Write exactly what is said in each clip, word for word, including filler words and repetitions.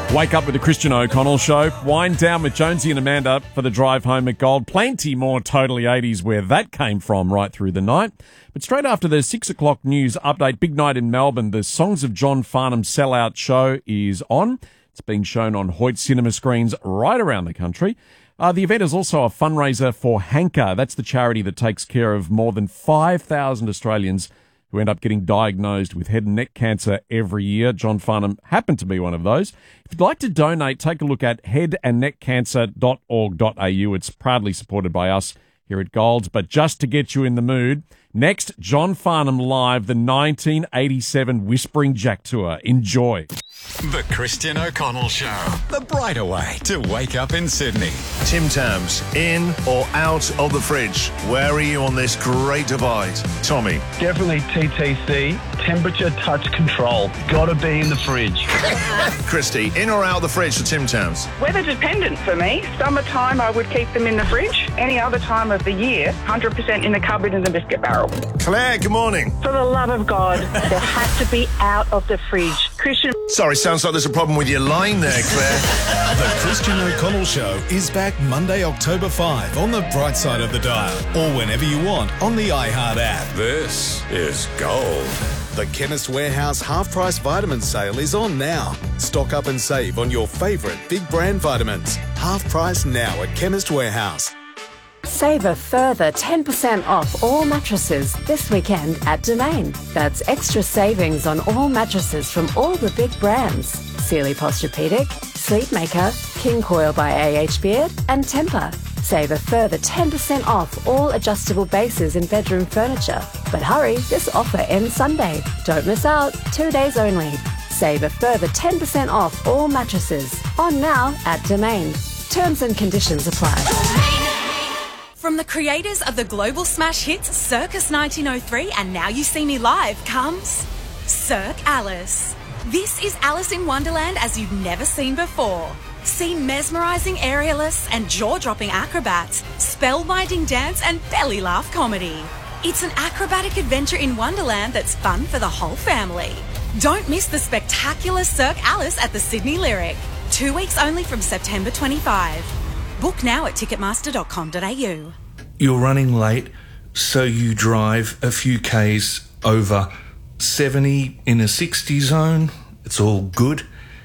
Wake up with the Christian O'Connell Show. Wind down with Jonesy and Amanda for the drive home at Gold. Plenty more totally eighties where that came from right through the night. But straight after the six o'clock news update, big night in Melbourne, the Songs of John Farnham sellout show is on. It's being shown on Hoyt cinema screens right around the country. Uh, the event is also a fundraiser for Hanker. That's the charity that takes care of more than five thousand Australians who end up getting diagnosed with head and neck cancer every year. John Farnham happened to be one of those. If you'd like to donate, take a look at head and neck cancer dot org dot a u. It's proudly supported by us here at Gold's. But just to get you in the mood, next, John Farnham live, the nineteen eighty-seven Whispering Jack Tour. Enjoy. The Christian O'Connell Show. The brighter way to wake up in Sydney. Tim Tams, in or out of the fridge? Where are you on this great divide? Tommy. Definitely T T C, temperature touch control. Gotta be in the fridge. Christy, in or out of the fridge for Tim Tams? Weather dependent for me. Summertime, I would keep them in the fridge. Any other time of the year, one hundred percent in the cupboard in the biscuit barrel. Claire, good morning. For the love of God, they have to be out of the fridge. Christian... Sorry, sounds like there's a problem with your line there, Claire. The Christian O'Connell Show is back Monday, October fifth on the bright side of the dial, or whenever you want on the iHeart app. This is Gold. The Chemist Warehouse half-price vitamin sale is on now. Stock up and save on your favourite big brand vitamins. Half price now at Chemist Warehouse. Save a further ten percent off all mattresses this weekend at Domain. That's extra savings on all mattresses from all the big brands. Sealy Posturepedic, Sleepmaker, King Coil by A H Beard and Tempur. Save a further ten percent off all adjustable bases in bedroom furniture. But hurry, this offer ends Sunday. Don't miss out, two days only. Save a further ten percent off all mattresses. On now at Domain. Terms and conditions apply. From the creators of the global smash hits Circus nineteen oh three and Now You See Me Live comes Cirque Alice. This is Alice in Wonderland as you've never seen before. See mesmerising aerialists and jaw-dropping acrobats, spellbinding dance and belly laugh comedy. It's an acrobatic adventure in Wonderland that's fun for the whole family. Don't miss the spectacular Cirque Alice at the Sydney Lyric. Two weeks only from September twenty-fifth. Book now at ticketmaster dot com dot a u. You're running late, so you drive a few Ks over seventy in a sixty zone. It's all good.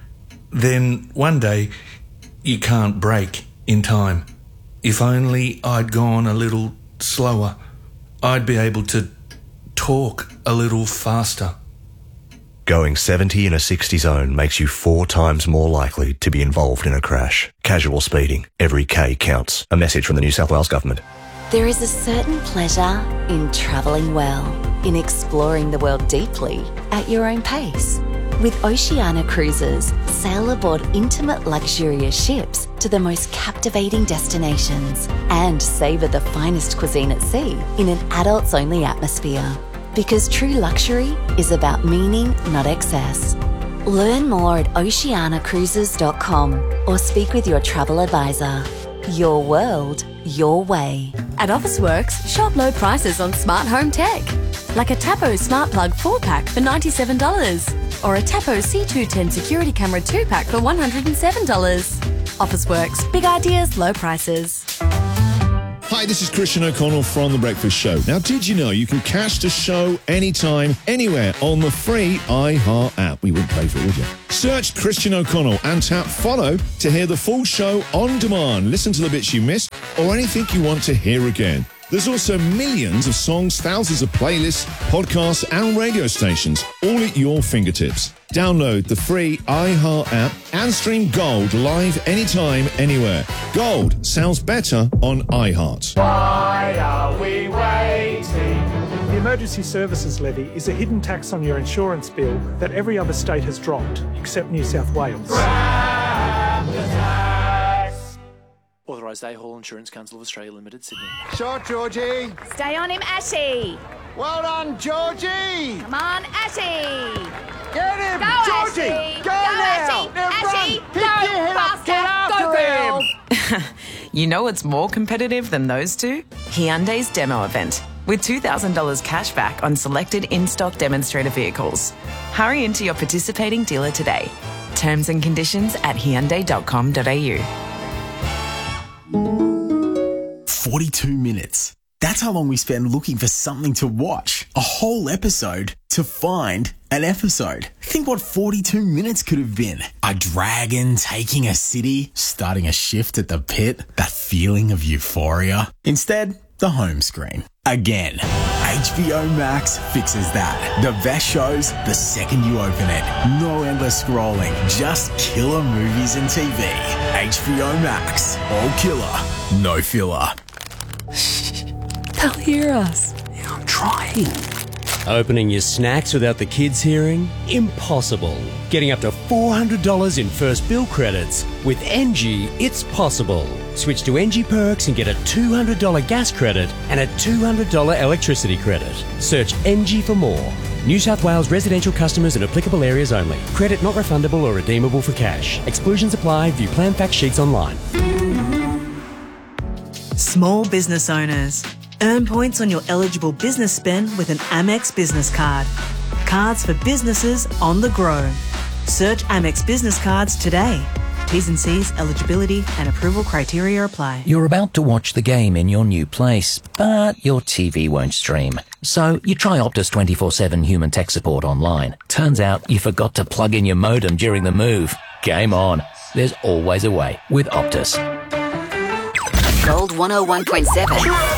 Then one day, you can't brake in time. If only I'd gone a little slower, I'd be able to talk a little faster. Going seventy in a sixty zone makes you four times more likely to be involved in a crash. Casual speeding. Every K counts. A message from the New South Wales Government. There is a certain pleasure in travelling well, in exploring the world deeply at your own pace. With Oceania Cruises, sail aboard intimate luxurious ships to the most captivating destinations and savour the finest cuisine at sea in an adults-only atmosphere. Because true luxury is about meaning, not excess. Learn more at oceania cruises dot com or speak with your travel advisor. Your world, your way. At Officeworks, shop low prices on smart home tech. Like a Tapo Smart Plug four pack for ninety-seven dollars or a Tapo C two ten Security Camera two pack for one hundred seven dollars. Officeworks, big ideas, low prices. Hi, this is Christian O'Connell from The Breakfast Show. Now, did you know you can catch the show anytime, anywhere on the free iHeart app? We wouldn't pay for it, would you? Search Christian O'Connell and tap follow to hear the full show on demand. Listen to the bits you missed or anything you want to hear again. There's also millions of songs, thousands of playlists, podcasts and radio stations, all at your fingertips. Download the free iHeart app and stream Gold live anytime, anywhere. Gold sounds better on iHeart. Why are we waiting? The Emergency Services Levy is a hidden tax on your insurance bill that every other state has dropped, except New South Wales. Authorised A Hall Insurance Council of Australia Limited, Sydney. Shot, Georgie. Stay on him, Ashy. Well done, Georgie. Come on, Ashy. Get him, go, Georgie. Ashy. Go, go now. Ashy. Now Ashy. run. Go, Pick your head up. Get after go, him. Girl. You know what's more competitive than those two? Hyundai's demo event, with two thousand dollars cash back on selected in-stock demonstrator vehicles. Hurry into your participating dealer today. Terms and conditions at hyundai dot com dot a u. forty-two minutes. That's how long we spend looking for something to watch. A whole episode to find an episode. Think what forty-two minutes could have been. A dragon taking a city, starting a shift at the pit, that feeling of euphoria. Instead, the home screen. Again. H B O Max fixes that. The best shows the second you open it. No endless scrolling, just killer movies and T V. H B O Max. All killer, no filler. They'll hear us. Yeah, I'm trying. Opening your snacks without the kids hearing? Impossible. Getting up to four hundred dollars in first bill credits. With N G, it's possible. Switch to N G Perks and get a two hundred dollars gas credit and a two hundred dollars electricity credit. Search N G for more. New South Wales residential customers in applicable areas only. Credit not refundable or redeemable for cash. Exclusions apply. View plan fact sheets online. Small business owners. Earn points on your eligible business spend with an Amex business card. Cards for businesses on the grow. Search Amex business cards today. T's and C's, eligibility and approval criteria apply. You're about to watch the game in your new place, but your T V won't stream. So you try Optus twenty-four seven human tech support online. Turns out you forgot to plug in your modem during the move. Game on. There's always a way with Optus. Gold one oh one point seven.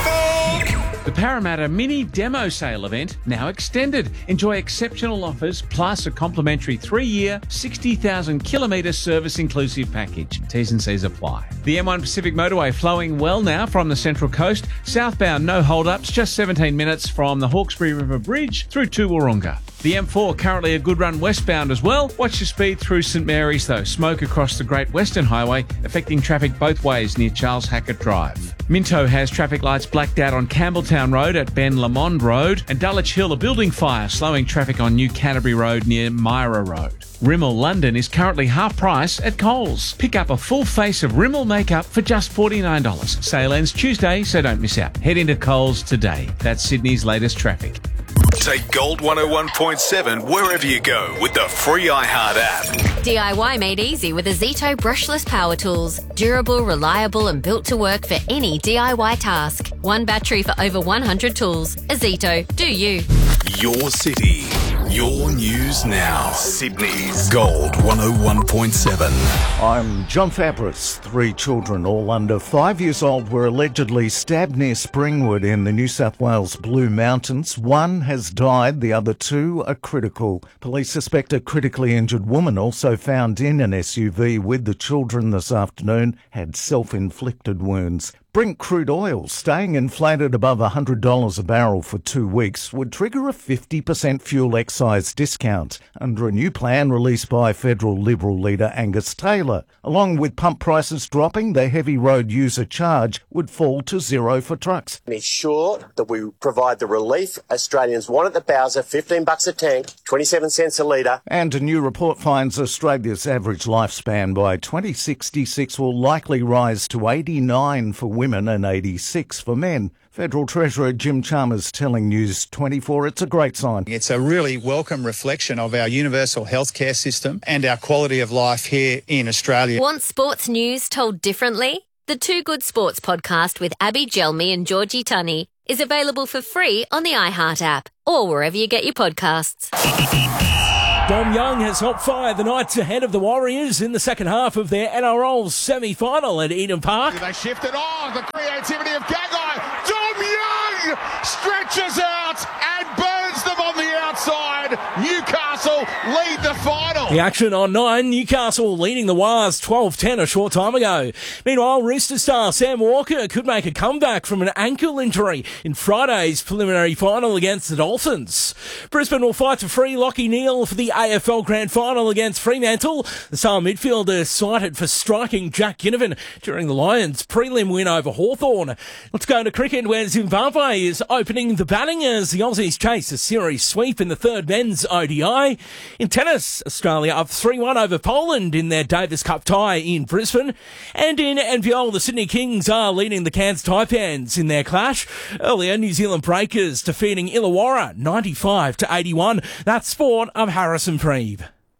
The Parramatta Mini Demo Sale event now extended. Enjoy exceptional offers plus a complimentary three-year, sixty thousand kilometre service-inclusive package. T's and C's apply. The M one Pacific Motorway flowing well now from the Central Coast. Southbound, no hold-ups, just seventeen minutes from the Hawkesbury River Bridge through to Wahroonga. The M four currently a good run westbound as well. Watch your speed through St Mary's though. Smoke across the Great Western Highway, affecting traffic both ways near Charles Hackett Drive. Minto has traffic lights blacked out on Campbelltown Road at Ben Lamond Road, and Dulwich Hill a building fire slowing traffic on New Canterbury Road near Myra Road. Rimmel London is currently half price at Coles. Pick up a full face of Rimmel makeup for just forty-nine dollars. Sale ends Tuesday, so don't miss out. Head into Coles today. That's Sydney's latest traffic. Take Gold one oh one point seven wherever you go with the free iHeart app. D I Y made easy with Azito brushless power tools. Durable, reliable and built to work for any D I Y task. One battery for over one hundred tools. Azito, do you. Your city, your news now. Sydney's Gold one oh one point seven. I'm John Fabris. Three children, all under five years old, were allegedly stabbed near Springwood in the New South Wales Blue Mountains. One has died, the other two are critical. Police suspect a critically injured woman, also found in an S U V with the children this afternoon, had self-inflicted wounds. Brent crude oil staying inflated above one hundred dollars a barrel for two weeks would trigger a fifty percent fuel excise discount under a new plan released by federal Liberal leader Angus Taylor. Along with pump prices dropping, the heavy road user charge would fall to zero for trucks. Ensure that we provide the relief Australians want at the Bowser, fifteen bucks a tank, twenty-seven cents a litre. And a new report finds Australia's average lifespan by twenty sixty-six will likely rise to eighty-nine for women and eighty-six for men. Federal Treasurer Jim Chalmers telling News twenty-four it's a great sign. It's a really welcome reflection of our universal healthcare system and our quality of life here in Australia. Want sports news told differently? The Two Good Sports podcast with Abby Gelmi and Georgie Tunney is available for free on the iHeart app or wherever you get your podcasts. Dom Young has helped fire the Knights ahead of the Warriors in the second half of their N R L semi-final at Eden Park. They shifted on, the creativity of Gagai. Dom Young stretches out and burns them on the outside. Newcastle lead the final. The action on nine, Newcastle leading the Wars twelve ten a short time ago. Meanwhile, Rooster star Sam Walker could make a comeback from an ankle injury in Friday's preliminary final against the Dolphins. Brisbane will fight for free Lachie Neale for the A F L Grand Final against Fremantle. The star midfielder cited for striking Jack Ginnivan during the Lions' prelim win over Hawthorn. Let's go to cricket where Zimbabwe is opening the batting as the Aussies chase a series sweep in the third men's O D I. In tennis, Australia up three one over Poland in their Davis Cup tie in Brisbane. And in N B L, the Sydney Kings are leading the Cairns Taipans in their clash. Earlier, New Zealand Breakers defeating Illawarra ninety-five to eighty-one. That's sport. I'm Harrison Preeve.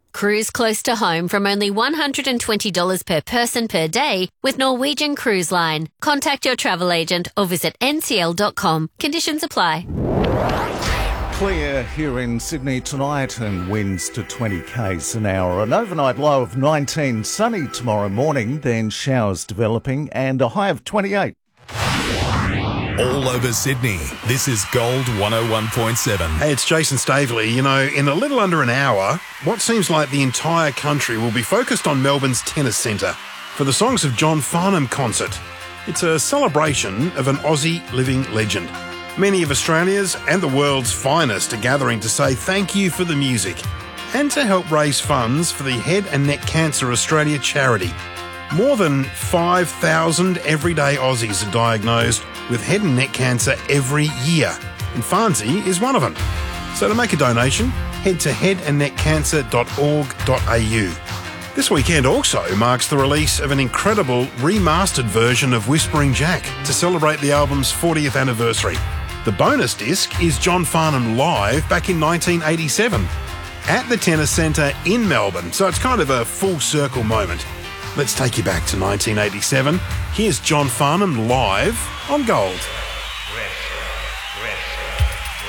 Cruise close to home from only one hundred twenty dollars per person per day with Norwegian Cruise Line. Contact your travel agent or visit n c l dot com. Conditions apply. Clear here in Sydney tonight and winds to twenty k's an hour. An overnight low of nineteen, sunny tomorrow morning, then showers developing and a high of twenty-eight. All over Sydney, this is Gold one oh one point seven. Hey, it's Jason Stavely. You know, in a little under an hour, what seems like the entire country will be focused on Melbourne's Tennis Centre for the Songs of John Farnham concert. It's a celebration of an Aussie living legend. Many of Australia's and the world's finest are gathering to say thank you for the music and to help raise funds for the Head and Neck Cancer Australia charity. More than five thousand everyday Aussies are diagnosed with head and neck cancer every year, and Farnsey is one of them. So to make a donation, head to head and neck cancer dot org dot a u. This weekend also marks the release of an incredible remastered version of Whispering Jack to celebrate the album's fortieth anniversary. The bonus disc is John Farnham live back in nineteen eighty-seven at the Tennis Centre in Melbourne, so it's kind of a full circle moment. Let's take you back to nineteen eighty-seven. Here's John Farnham live on Gold.